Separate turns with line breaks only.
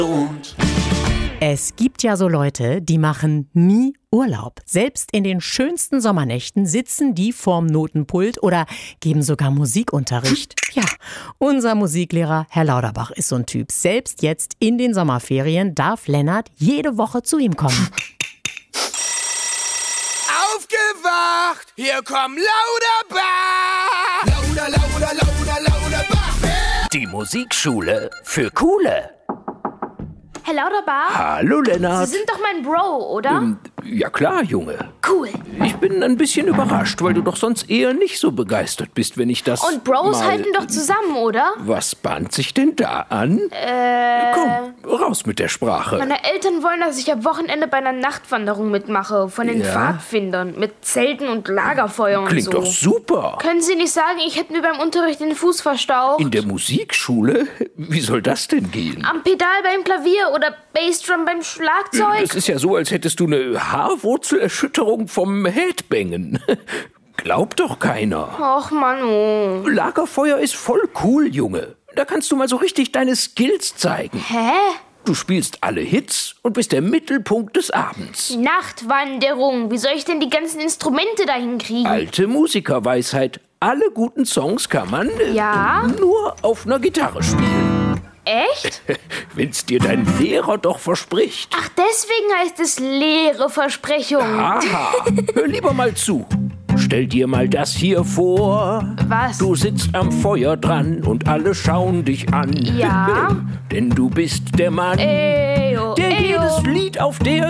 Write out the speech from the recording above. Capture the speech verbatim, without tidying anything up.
Es gibt ja so Leute, die machen nie Urlaub. Selbst in den schönsten Sommernächten sitzen die vorm Notenpult oder geben sogar Musikunterricht. Ja, unser Musiklehrer Herr Lauterbach ist so ein Typ. Selbst jetzt in den Sommerferien darf Lennart jede Woche zu ihm kommen.
Aufgewacht! Hier kommt Lauterbach! Lauter, lauter, lauter, Lauterbach!
Die Musikschule für Coole.
Herr Lauterbach?
Hallo, Lennart.
Sie sind doch mein Bro, oder?
Ähm, ja klar, Junge.
Cool.
Ich bin ein bisschen überrascht, weil du doch sonst eher nicht so begeistert bist, wenn ich das
Und Bros
mal...
halten doch zusammen, oder?
Was bahnt sich denn da an?
Äh...
Komm, raus mit der Sprache.
Meine Eltern wollen, dass ich am Wochenende bei einer Nachtwanderung mitmache. Von den
Ja?
Pfadfindern. Mit Zelten und Lagerfeuer und
Klingt
so.
doch super.
Können Sie nicht sagen, ich hätte mir beim Unterricht den Fuß verstaucht?
In der Musikschule? Wie soll das denn gehen?
Am Pedal beim Klavier oder Bassdrum beim Schlagzeug?
Das ist ja so, als hättest du eine Haarwurzelerschütterung vom Headbangen. Glaubt doch keiner.
Och, Mann, oh.
Lagerfeuer ist voll cool, Junge. Da kannst du mal so richtig deine Skills zeigen.
Hä?
Du spielst alle Hits und bist der Mittelpunkt des Abends.
Nachtwanderung. Wie soll ich denn die ganzen Instrumente dahin kriegen?
Alte Musikerweisheit. Alle guten Songs kann man äh,
Ja?
nur auf einer Gitarre spielen.
Echt?
Wenn's dir dein Lehrer doch verspricht.
Ach, deswegen heißt es leere Versprechung.
Aha, hör lieber mal zu. Stell dir mal das hier vor.
Was?
Du sitzt am Feuer dran und alle schauen dich an.
Ja?
Denn du bist der Mann,
Eyo,
der
eyo.
jedes Lied auf der